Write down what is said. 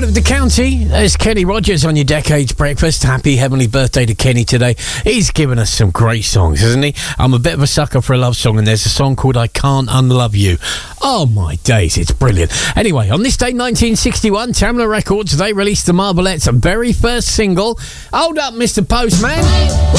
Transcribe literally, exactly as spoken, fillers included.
Morning of the county. There's Kenny Rogers on your Decades Breakfast. Happy heavenly birthday to Kenny today. He's given us some great songs, isn't he? I'm a bit of a sucker for a love song, and there's a song called I Can't Unlove You. Oh my days, it's brilliant. Anyway, on this day nineteen sixty-one, Tamla Records, they released the Marblettes' very first single. Hold up, Mister Postman.